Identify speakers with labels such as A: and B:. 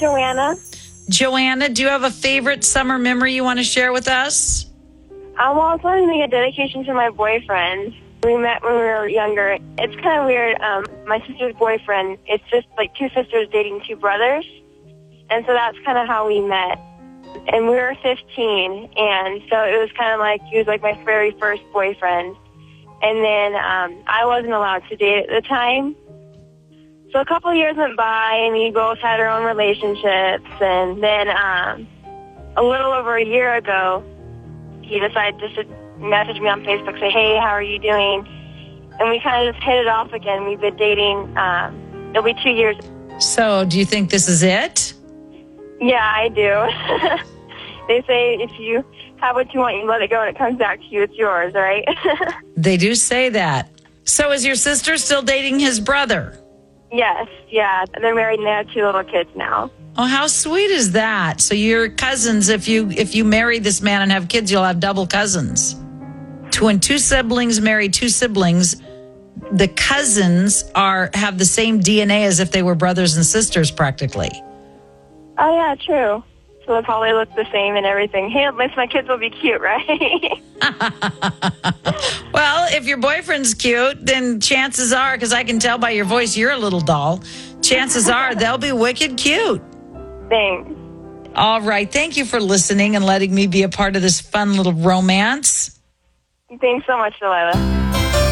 A: Joanna.
B: Joanna, do you have a favorite summer memory you want to share with us?
A: Well, I was wanting to make a dedication to my boyfriend. We met when we were younger. It's kind of weird. My sister's boyfriend, it's just like two sisters dating two brothers. And so that's kind of how we met. And we were 15, and so it was kind of like, he was like my very first boyfriend. And then I wasn't allowed to date at the time. So a couple of years went by, and we both had our own relationships. And then a little over a year ago, he decided just to message me on Facebook, say, hey, how are you doing? And we kind of just hit it off again. We've been dating, it'll be 2 years.
B: So do you think this is it?
A: Yeah, I do. They say if you have what you want, you let it go, and it comes back to you, it's yours, right?
B: They do say that. So is your sister still dating his brother?
A: Yes, yeah. They're married and they have 2 little kids now.
B: Oh, how sweet is that? So you're cousins. If you marry this man and have kids, you'll have double cousins. When 2 siblings marry 2 siblings, the cousins have the same DNA as if they were brothers and sisters practically.
A: Oh, yeah, true. So they'll probably look the same and everything. Hey, at least my kids will be cute, right?
B: Well, if your boyfriend's cute, then chances are, because I can tell by your voice you're a little doll, chances are they'll be wicked cute.
A: Thanks.
B: All right. Thank you for listening and letting me be a part of this fun little romance.
A: Thanks so much, Delilah.